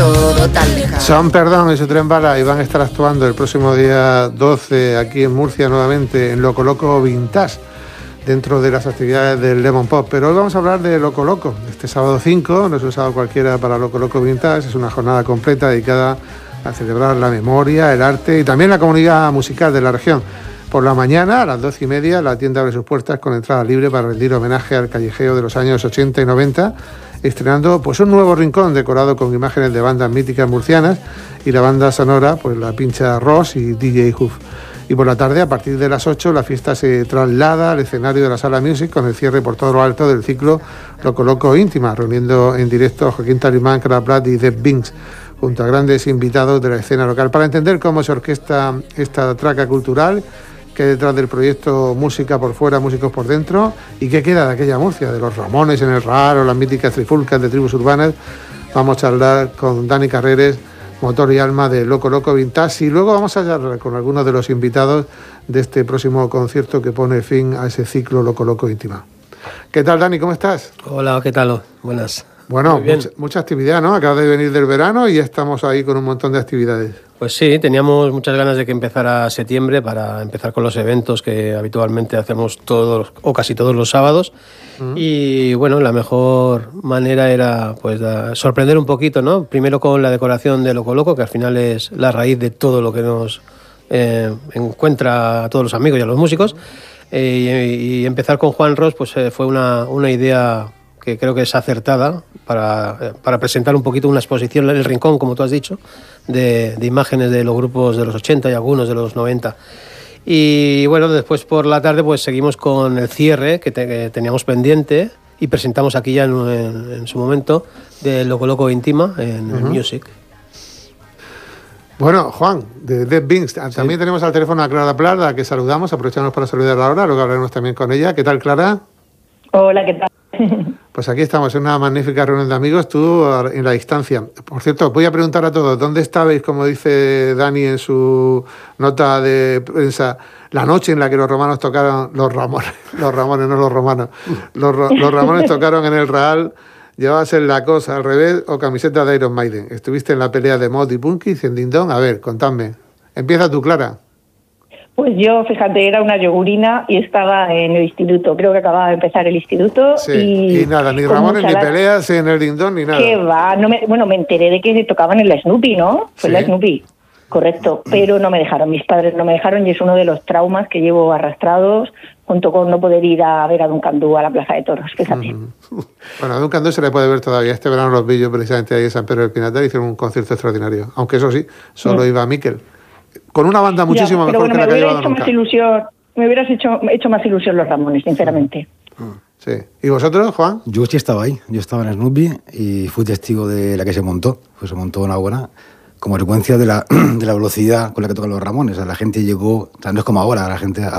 todo tan lejano. Son Perdón y su Tren Bala y van a estar actuando el próximo día 12 aquí en Murcia nuevamente en Loco Loco Vintage, dentro de las actividades del Lemon Pop. Pero hoy vamos a hablar de Loco Loco. Este sábado 5, no es un sábado cualquiera para Loco Loco Vintage, es una jornada completa dedicada a celebrar la memoria, el arte y también la comunidad musical de la región. Por la mañana, a las 12:30, la tienda abre sus puertas con entrada libre para rendir homenaje al callejeo de los años 80 y 90, estrenando pues un nuevo rincón decorado con imágenes de bandas míticas murcianas y la banda sonora, pues la pincha Ross y DJ Huff. Y por la tarde, a partir de las 8, la fiesta se traslada al escenario de la Sala Music con el cierre por todo lo alto del ciclo Loco Loco Íntima, reuniendo en directo a Joaquín Talimán, Craplat y Deb Binks, junto a grandes invitados de la escena local, para entender cómo se orquesta esta traca cultural, qué hay detrás del proyecto Música por fuera, músicos por dentro, y qué queda de aquella Murcia, de los Ramones en el Raal o las míticas trifulcas de tribus urbanas. Vamos a charlar con Dani Carreres, motor y alma de Loco Loco Vintage, y luego vamos a charlar con algunos de los invitados de este próximo concierto que pone fin a ese ciclo Loco Loco Íntima. ¿Qué tal, Dani? ¿Cómo estás? Hola, ¿qué tal? Buenas. Bueno, mucha actividad, ¿no? Acabas de venir del verano y ya estamos ahí con un montón de actividades. Pues sí, teníamos muchas ganas de que empezara septiembre para empezar con los eventos que habitualmente hacemos todos o casi todos los sábados. Y bueno, la mejor manera era pues sorprender un poquito, ¿no? Primero con la decoración de Loco Loco, que al final es la raíz de todo lo que nos encuentra a todos los amigos y a los músicos. Y empezar con Juan Ross pues fue una idea que creo que es acertada para presentar un poquito una exposición en el rincón, como tú has dicho, de imágenes de los grupos de los 80 y algunos de los 90. Y bueno, después por la tarde pues seguimos con el cierre que teníamos pendiente y presentamos aquí ya en su momento de Loco Loco Íntima en el Music. Bueno, Juan, de Deb Binks, también tenemos al teléfono a Clara Plat, a la que saludamos, aprovechamos para saludarla ahora, luego hablaremos también con ella. ¿Qué tal, Clara? Hola, ¿qué tal? Pues aquí estamos en una magnífica reunión de amigos, tú en la distancia. Por cierto, voy a preguntar a todos, ¿dónde estabais, como dice Dani en su nota de prensa, la noche en la que los romanos tocaron, los Ramones, no los romanos, los Ramones tocaron en el Raal? ¿Llevabas el Lacoste al revés o camiseta de Iron Maiden? ¿Estuviste en la pelea de Mod y Punky, en Ding Dong? A ver, contadme. Empieza tú, Clara. Pues yo, fíjate, era una yogurina y estaba en el instituto. Creo que acababa de empezar el instituto. Sí, y nada, ni Ramones, ni peleas en el Ding Dong, ni nada. ¿Qué va? Me enteré de que tocaban en la Snoopy, ¿no? Fue la Snoopy, correcto. Pero no me dejaron, mis padres no me dejaron y es uno de los traumas que llevo arrastrados junto con no poder ir a ver a Duncan Du a la Plaza de Toros, fíjate. Bueno, a Duncan Du se le puede ver todavía. Este verano los vi yo precisamente ahí en San Pedro del Pinatar, hicieron un concierto extraordinario. Aunque eso sí, solo iba Miquel. Con una banda muchísimo mejor que la que ha llevado nunca. Me hubieras hecho más ilusión los Ramones, sinceramente. Sí. ¿Y vosotros, Juan? Yo sí estaba ahí. Yo estaba en Snoopy y fui testigo de la que se montó. Pues se montó una buena como consecuencia de la velocidad con la que tocan los Ramones. O sea, la gente llegó, o sea, no es como ahora, la gente